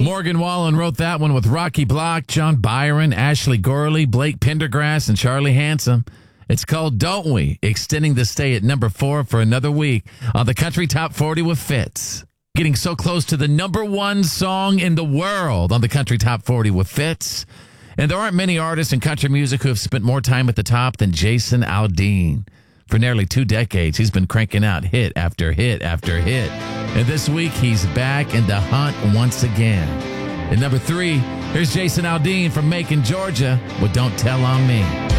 Morgan Wallen wrote that one with Rocky Block, John Byron, Ashley Gorley, Blake Pendergrass, and Charlie Handsome. It's called Don't We, extending the stay at number 4 for another week on the Country Top 40 with Fitz. Getting so close to the number 1 song in the world on the Country Top 40 with Fitz. And there aren't many artists in country music who have spent more time at the top than Jason Aldean. For nearly 2 decades, he's been cranking out hit after hit after hit. And this week, he's back in the hunt once again. At number 3, here's Jason Aldean from Macon, Georgia with Don't Tell on Me.